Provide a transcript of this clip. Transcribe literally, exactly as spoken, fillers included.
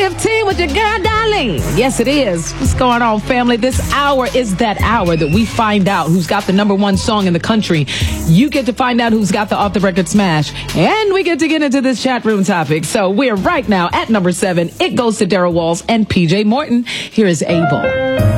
fifteen with your girl, Darlene. Yes, it is. What's going on, family? This hour is that hour that we find out who's got the number one song in the country. You get to find out who's got the off-the-record smash. And we get to get into this chat room topic. So we're right now at number seven. It goes to Daryl Walls and P J Morton. Here is Abel.